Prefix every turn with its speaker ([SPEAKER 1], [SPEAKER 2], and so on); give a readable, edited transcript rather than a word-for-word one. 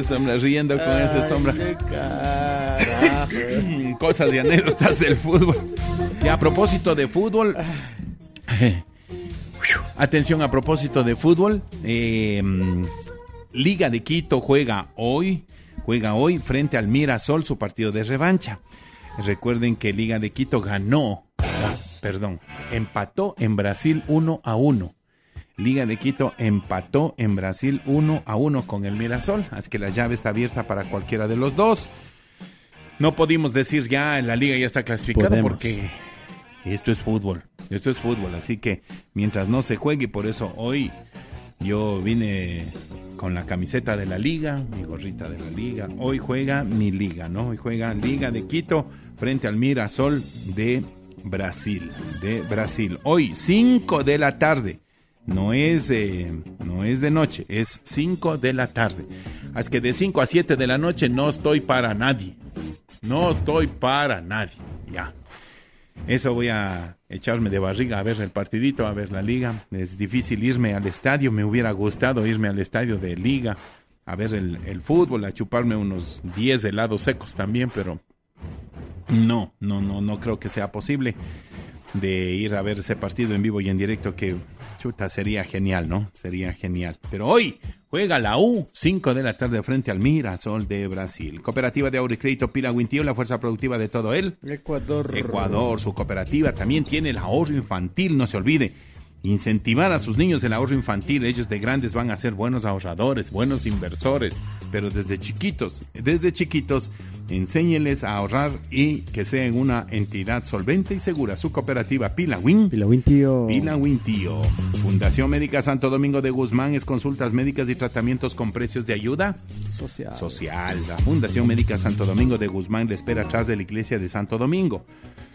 [SPEAKER 1] sombra, riendo con ese sombra.
[SPEAKER 2] Qué carajo.
[SPEAKER 1] Cosas y anécdotas del fútbol. Y a propósito de fútbol, atención, a propósito de fútbol, Liga de Quito juega hoy frente al Mirasol su partido de revancha. Recuerden que Liga de Quito empató en Brasil 1-1. Liga de Quito empató en Brasil 1-1 con el Mirasol, así que la llave está abierta para cualquiera de los dos. No podemos decir ya la liga ya está clasificada porque esto es fútbol, así que mientras no se juegue, por eso hoy yo vine con la camiseta de la liga, mi gorrita de la liga. Hoy juega mi liga, ¿no? Hoy juega Liga de Quito frente al Mirasol de Brasil. Hoy, 5 de la tarde. No es de noche, es 5 de la tarde. Así que de 5 a 7 de la noche no estoy para nadie. Ya. Eso voy a echarme de barriga a ver el partidito, a ver la liga. Es difícil irme al estadio, me hubiera gustado irme al estadio de liga a ver el fútbol, a chuparme unos 10 helados secos también, pero no creo que sea posible de ir a ver ese partido en vivo y en directo, que chuta, sería genial, ¿no? Sería genial. Pero hoy juega la U, 5 de la tarde frente al Mirasol de Brasil. Cooperativa de Ahorro y Crédito Pila Huintío, la fuerza productiva de todo el Ecuador. Su cooperativa también tiene el ahorro infantil, no se olvide. Incentivar a sus niños el ahorro infantil. Ellos de grandes van a ser buenos ahorradores, buenos inversores, pero desde chiquitos, enséñeles a ahorrar y que sean una entidad solvente y segura. Su cooperativa Pila Huintío. Fundación Médica Santo Domingo de Guzmán es consultas médicas y tratamientos con precios de ayuda social. La Fundación Médica Santo Domingo de Guzmán le espera atrás de la iglesia de Santo Domingo.